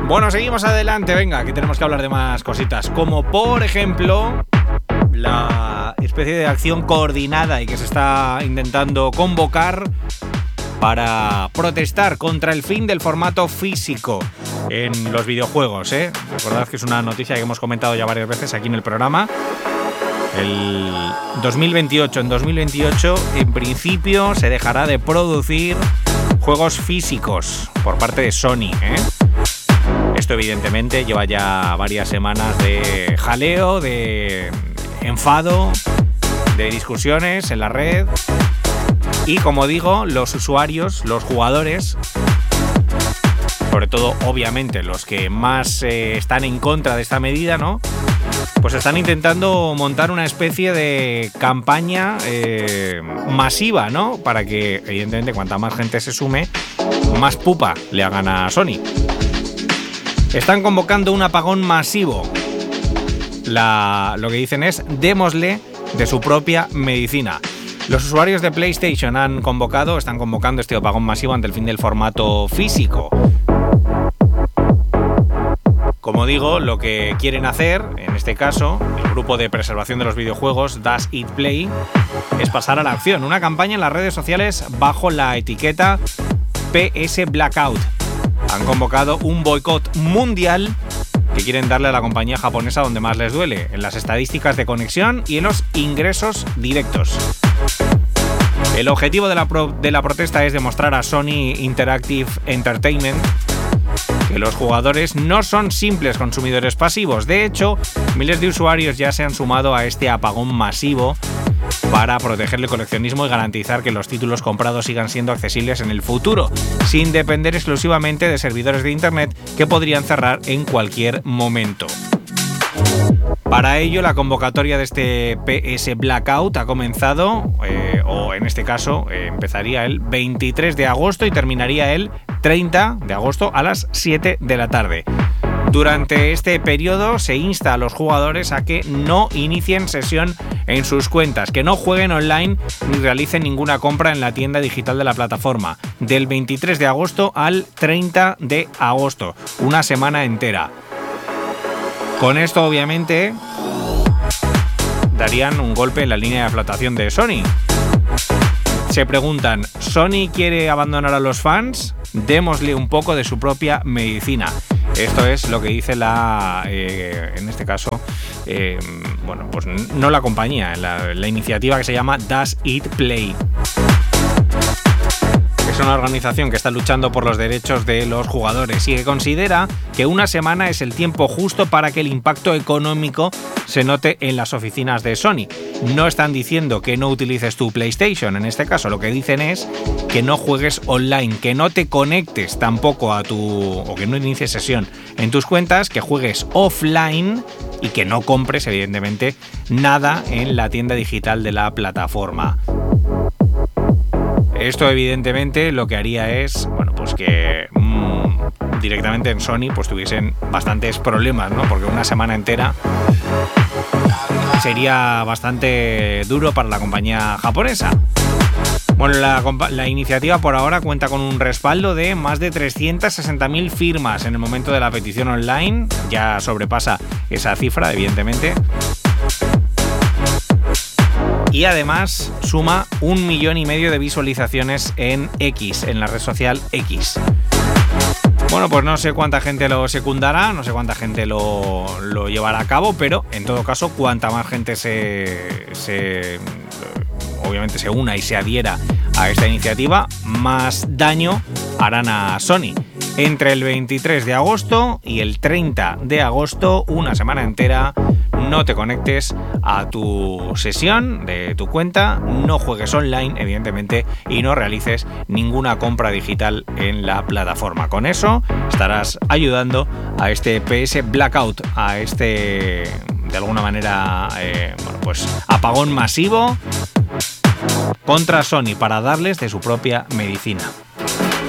Bueno, seguimos adelante, venga, aquí tenemos que hablar de más cositas, como por ejemplo la especie de acción coordinada y que se está intentando convocar para protestar contra el fin del formato físico en los videojuegos, ¿eh? Recordad que es una noticia que hemos comentado ya varias veces aquí en el programa. En 2028, en principio, se dejará de producir juegos físicos por parte de Sony, ¿eh? Esto evidentemente lleva ya varias semanas de jaleo, de enfado, de discusiones en la red. Y como digo, los usuarios, los jugadores, sobre todo obviamente los que más están en contra de esta medida, ¿no? Pues están intentando montar una especie de campaña masiva, ¿no? Para que, evidentemente, cuanta más gente se sume, más pupa le hagan a Sony. Están convocando un apagón masivo. Lo que dicen es, démosle de su propia medicina. Los usuarios de PlayStation están convocando este apagón masivo ante el fin del formato físico. Como digo, lo que quieren hacer, en este caso, el grupo de preservación de los videojuegos Does It Play, es pasar a la acción. Una campaña en las redes sociales bajo la etiqueta PS Blackout. Han convocado un boicot mundial que quieren darle a la compañía japonesa donde más les duele, en las estadísticas de conexión y en los ingresos directos. El objetivo de la protesta es demostrar a Sony Interactive Entertainment que los jugadores no son simples consumidores pasivos. De hecho, miles de usuarios ya se han sumado a este apagón masivo para proteger el coleccionismo y garantizar que los títulos comprados sigan siendo accesibles en el futuro, sin depender exclusivamente de servidores de internet que podrían cerrar en cualquier momento. Para ello, la convocatoria de este PS Blackout ha comenzado, o en este caso, empezaría el 23 de agosto y terminaría el 30 de agosto a las 7 de la tarde. Durante este periodo se insta a los jugadores a que no inicien sesión en sus cuentas, que no jueguen online ni realicen ninguna compra en la tienda digital de la plataforma, del 23 de agosto al 30 de agosto, una semana entera. Con esto, obviamente, darían un golpe en la línea de flotación de Sony. Se preguntan, ¿Sony quiere abandonar a los fans? Démosle un poco de su propia medicina. Esto es lo que dice en este caso, pues no la compañía, la iniciativa que se llama Does It Play. Es una organización que está luchando por los derechos de los jugadores y que considera que una semana es el tiempo justo para que el impacto económico se note en las oficinas de Sony. No están diciendo que no utilices tu PlayStation, en este caso lo que dicen es que no juegues online, que no te conectes tampoco o que no inicies sesión en tus cuentas, que juegues offline y que no compres evidentemente nada en la tienda digital de la plataforma. Esto evidentemente lo que haría es, pues que directamente en Sony pues tuviesen bastantes problemas, ¿no? Porque una semana entera sería bastante duro para la compañía japonesa. Bueno, la iniciativa por ahora cuenta con un respaldo de más de 360.000 firmas en el momento de la petición online. Ya sobrepasa esa cifra, evidentemente. Y además suma 1,5 millones de visualizaciones en X, en la red social X. Bueno, pues no sé cuánta gente lo secundará, no sé cuánta gente lo llevará a cabo, pero en todo caso, cuanta más gente obviamente se una y se adhiera a esta iniciativa, más daño harán a Sony. Entre el 23 de agosto y el 30 de agosto, una semana entera, no te conectes a tu sesión de tu cuenta, no juegues online, evidentemente, y no realices ninguna compra digital en la plataforma. Con eso estarás ayudando a este PS Blackout, a este, de alguna manera, apagón masivo contra Sony para darles de su propia medicina.